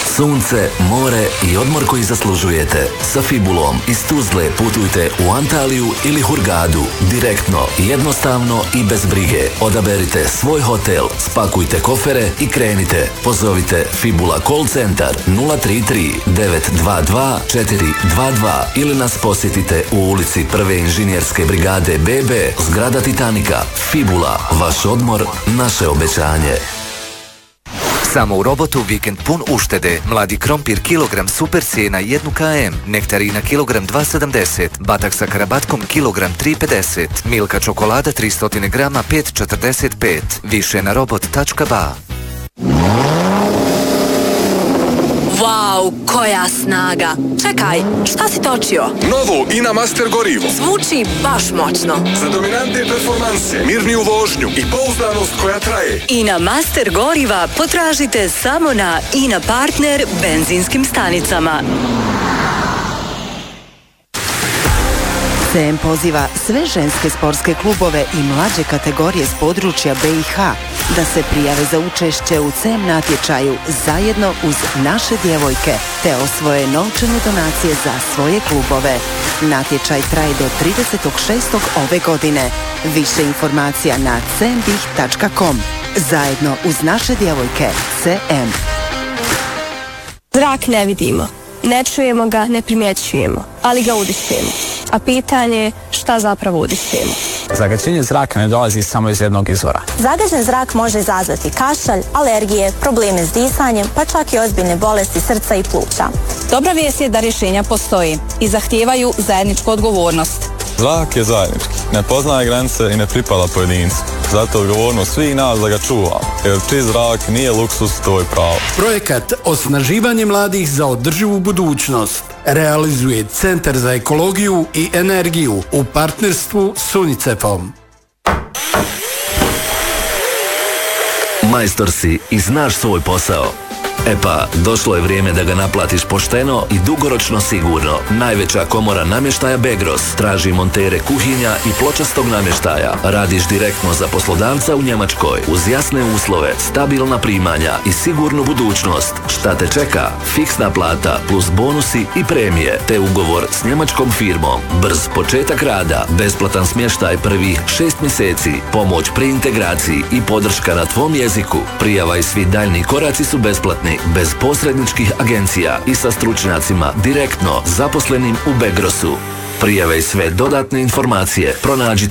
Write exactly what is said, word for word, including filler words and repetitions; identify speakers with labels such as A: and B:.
A: Sunce, more i odmor koji zaslužujete. Sa Fibulom iz Tuzle putujte u Antaliju ili Hurgadu. Direktno, jednostavno i bez brige. Odaberite svoj hotel, spakujte kofere i krenite. Pozovite Fibula call centar nula tri tri devet dva dva četiri dva dva ili nas posjetite u ulici Prve inženjerske brigade B B, zgrada Titanika. Fibula, vaš odmor, naše obećanje.
B: Samo u Robotu vikend pun uštede. Mladi krompir kilogram super cijena jedan kilogram, nektarina kilogram dva sedamdeset, batak sa karabatkom kilogram tri pedeset, Milka čokolada tristo grama pet četrdeset pet. Više na robot tačka ba.
C: Vau, koja snaga! Čekaj, šta si točio?
D: Novo Ina Master gorivo.
C: Zvuči baš moćno.
D: Za dominantne performanse, mirniju vožnju i pouzdanost koja traje.
C: Ina Master goriva potražite samo na Ina Partner benzinskim stanicama.
E: C M poziva sve ženske sportske klubove i mlađe kategorije s područja B i H da se prijave za učešće u C M natječaju zajedno uz naše djevojke te osvoje novčane donacije za svoje klubove. Natječaj traje do tridesetog šestog ove godine. Više informacija na c m b i h tačka com. Zajedno uz naše djevojke C M.
F: Zrak ne vidimo, ne čujemo ga, ne primjećujemo, ali ga udišemo. A pitanje je šta zapravo udišemo.
G: Zagađenje zraka ne dolazi samo iz jednog izvora.
H: Zagađen zrak može izazvati kašalj, alergije, probleme s disanjem, pa čak i ozbiljne bolesti srca i pluća.
I: Dobra vijest je da rješenja postoji i zahtijevaju zajedničku odgovornost.
J: Zrak je zajednički, ne poznaje granice i ne pripada pojedincu. Zato odgovornost svih nas da ga čuvamo, jer čist zrak nije luksus, to je pravo.
K: Projekat Osnaživanje mladih za održivu budućnost realizuje Centar za ekologiju i energiju u partnerstvu s UNICEF-om.
A: Majstor si i znaš svoj posao. E pa, došlo je vrijeme da ga naplatiš pošteno i dugoročno sigurno. Najveća komora namještaja Begros traži montere kuhinja i pločastog namještaja. Radiš direktno za poslodavca u Njemačkoj uz jasne uslove, stabilna primanja i sigurnu budućnost. Šta te čeka? Fiksna plata plus bonusi i premije te ugovor s njemačkom firmom. Brz početak rada, besplatan smještaj prvih šest mjeseci, pomoć pri integraciji i podrška na tvom jeziku. Prijava i svi daljni koraci su besplatni, bez posredničkih agencija i sa stručnjacima direktno zaposlenim u Begrosu. Prijave i sve dodatne informacije pronađite